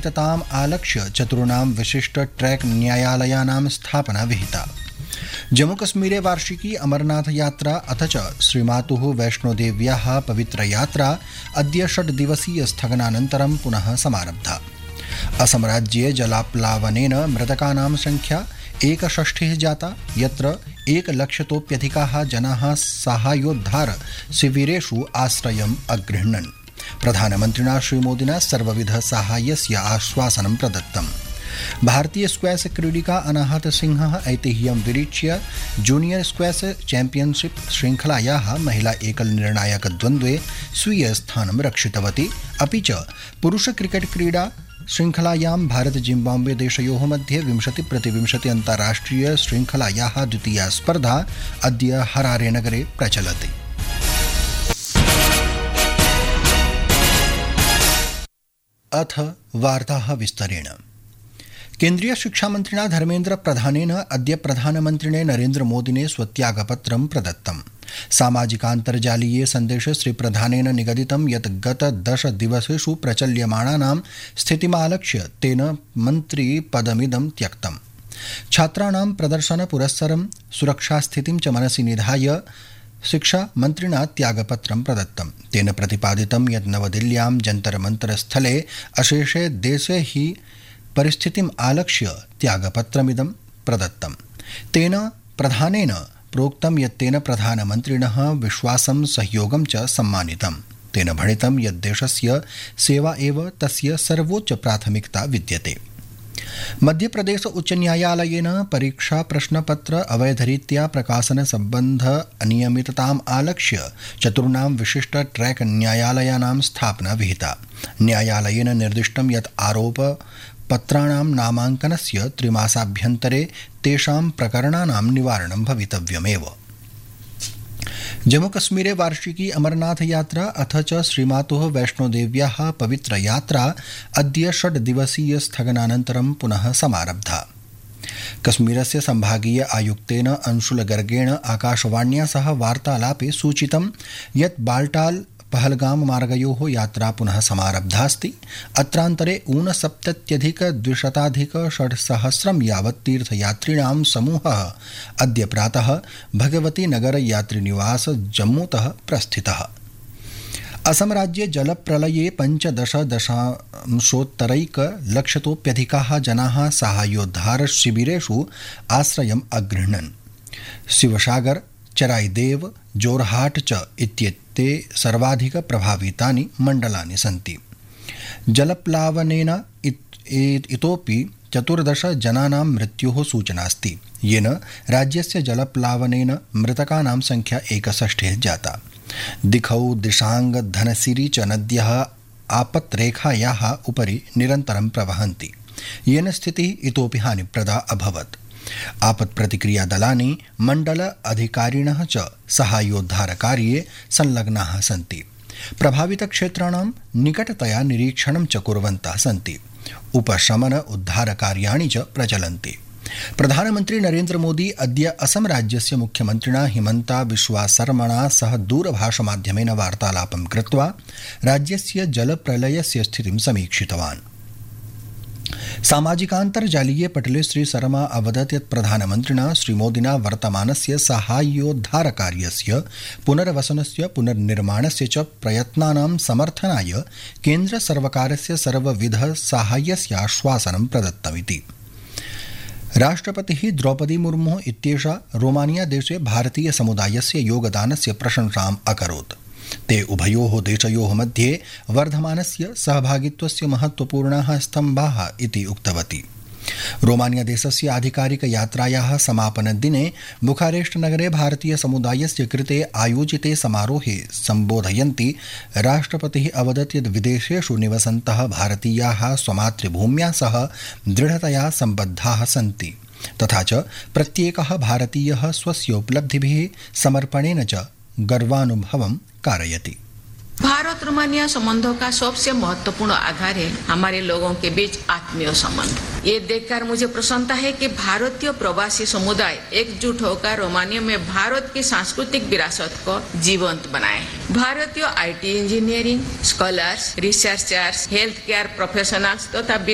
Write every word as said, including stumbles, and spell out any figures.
अनियमितताम् आलक्ष्य चतुर्णां विशिष्ट ट्रैक न्यायालयानां स्थापना विहिता। जम्मूकश्मीरे वार्षिकी अमरनाथ यात्रा अथ च श्रीमातुः वैष्णोदेव्याः पवित्रयात्रा अद्य षड् दिवसीय स्थगनानन्तरं पुनः समारब्धा। असम राज्ये जलाप्लावनेन मृतकानां संख्या एकषष्टिः जाता, यत्र एकलक्षतोप्यधिकाः जनाः साहाय्योद्धार शिविरेषु आश्रयम् अगृह्णन्। प्रधानमन्त्रिणा श्रीमोदिना सर्वविध साहाय्यस्य आश्वासनं प्रदत्तम्। भारतीय स्क्वैश क्रीडिका अनाहत सिंहः ऐतिह्यं विरिच्य जूनियर स्क्वैश चैंपियनशिप श्रृंखलायाः महिला एकल निर्णायक द्वन्द्वे स्वीय स्थानं रक्षितवती। अपि च पुरुष क्रिकेट क्रीडा श्रृंखलायां भारत जिम्बाब्वे देशयोः मध्ये विंशति प्रतिविंशति अन्ताराष्ट्रिय श्रृंखलायाः द्वितीया स्पर्धा अद्य हरारे नगरे प्रचलति। अथ वार्ताः विस्तरेण। केन्द्रीय शिक्षा मंत्रिणा धर्मेन्द्र प्रधानेन अद्य प्रधानमन्त्रिणे नरेन्द्र मोदिने स्वत्यागपत्रं प्रदत्तम्। सामाजिकान्तर्जालीये सन्देशे श्रीप्रधानेन निगदितं यत् गत दश दिवसेषु प्रचल्यमाणानां स्थितिमालक्ष्य तेन मन्त्रिपदमिदं त्यक्तम्। छात्राणां प्रदर्शन पुरस्सरं सुरक्षास्थितिं च मनसि निधाय शिक्षा मंत्रिणा त्यागपत्रं प्रदत्तं। तेन प्रतिपादितं यत् नवदिल्ल्यां जन्तर मंतर स्थले अशेषे देशे हि परिस्थितिम् आलक्ष्य त्यागपत्रमिदं प्रदत्तं। तेन प्रधानेन प्रोक्तं यत् तेन प्रधानमन्त्रिणः विश्वासं सहयोगं च सम्मानितम्। तेन भणितं यत् देशस्य सेवा एव तस्य सर्वोच्च प्राथमिकता विद्यते। मध्यप्रदेश उच्च न्यायालयेन परीक्षा प्रश्नपत्र अवैधरीत्या प्रकाशन संबंध अनियमितताम् आलक्ष्य चतुर्णां विशिष्ट ट्रैक न्यायालयानां स्थापना विहिता। न्यायालयेन निर्दिष्टं यत् आरोप पत्राणां नामाङ्कनस्य त्रिमासाभ्यन्तरे तेषां प्रकरणानां निवारणं भवितव्यमेव। जम्मूकश्मीरे वार्षिकी अमरनाथ यात्रा अथ च श्रीमातुः वैष्णोदेव्याः पवित्रयात्रा अद्य षड् दिवसीय स्थगनानन्तरं पुनः समारब्धा। कश्मीरस्य संभागीय आयुक्तेन अंशुल गर्गेण आकाशवाण्या सह वार्तालापे सूचितं यत् बाल्टाल पहलगाम मार्गयोः यात्रा पुनः समारब्धास्ति। अत्रान्तरे ऊनसप्तत्यधिक द्विशताधिक षड्सहस्रं यावत् तीर्थयात्रिणां समूहः अद्य प्रातः भगवती नगर यात्रिनिवास जम्मूतः प्रस्थितः। असम राज्ये जलप्रलये पञ्चदश दशांशोत्तरैक लक्षतोप्यधिकाः जनाः साहाय्योद्धार शिबिरेषु आश्रयम् अगृह्णन्। शिवसागर, चराईदेव, जोरहाट च इत्येते सर्वाधिक प्रभावितानि मण्डलानि सन्ति। जलप्लावनेन इतोपि चतुर्दश जनानां मृत्योः सूचनास्ति, येन राज्यस्य जलप्लावनेन मृतकानां संख्या एकषष्टिः जाता। दिखौ, दिशांग, धनसिरी च नद्यः आपत्रेखायाः उपरि निरन्तरं प्रवहन्ति, येन स्थितिः इतोपि हानिप्रदा अभवत्। आपत्प्रतिक्रियादलानि मण्डल अधिकारिणः च साहाय्योद्धारकार्ये संलग्नाः सन्ति। प्रभावितक्षेत्राणां निकटतया निरीक्षणं च कुर्वन्तः सन्ति। उपशमन उद्धारकार्याणि च प्रचलन्ति। प्रधानमन्त्री नरेन्द्र मोदी अद्य असम राज्यस्य मुख्यमन्त्रिणा हिमन्ता बिस्वा शर्मणा सह दूरभाषमाध्यमेन वार्तालापं कृत्वा राज्यस्य जलप्रलयस्य स्थितिं समीक्षितवान्। सामाजिकान्तर्जालीये पटले श्री शर्मा अवदत् यत् प्रधानमन्त्रिणा श्रीमोदिना वर्तमानस्य साहाय्योद्धारकार्यस्य पुनर्वसनस्य पुनर्निर्माणस्य च प्रयत्नानां समर्थनाय केन्द्रसर्वकारस्य सर्वविध साहाय्यस्य आश्वासनं प्रदत्तमिति। राष्ट्रपतिः द्रौपदी मुर्मु इत्येषा रोमानिया देशे भारतीय समुदायस्य योगदानस्य प्रशंसाम् अकरोत्। ते उभयोः देशयोः मध्ये वर्धमानस्य सहभागित्वस्य महत्वपूर्णाः स्तम्भाः इति उक्तवती। रोमानिया देशस्य आधिकारिक यात्रायाः समापनदिने बुखारेस्ट नगरे भारतीय समुदायस्य कृते आयोजिते समारोहे सम्बोधयन्ती राष्ट्रपतिः अवदत् यत् विदेशेषु निवसन्तः भारतीयाः स्वमातृभूम्या सह दृढतया सम्बद्धाः सन्ति, तथा च प्रत्येकः भारतीयः स्वस्य उपलब्धिभिः समर्पणेन च गर्वानुभवं कारयति। भारत रोमानिया संबंधों का सबसे महत्वपूर्ण आधार है हमारे लोगों के बीच आत्मीय संबंध। ये देखकर मुझे प्रसन्नता है कि भारतीय प्रवासी समुदाय एकजुट होकर रोमानिया में भारत की सांस्कृतिक विरासत को जीवंत बनाए। भारतीय IT engineering, scholars, researchers, health care professionals तथा